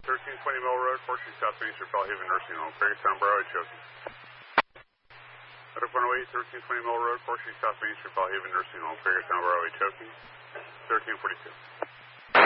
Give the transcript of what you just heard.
1320 Mill Road, Portsmouth, South Main Street, Bellhaven Nursing Home, Fagerstown, Broward, Choking. Medical 108, 1320 Mill Road, Portsmouth, South Main Street, Bellhaven Nursing Home, Fagerstown, Broward, Choking. 1342.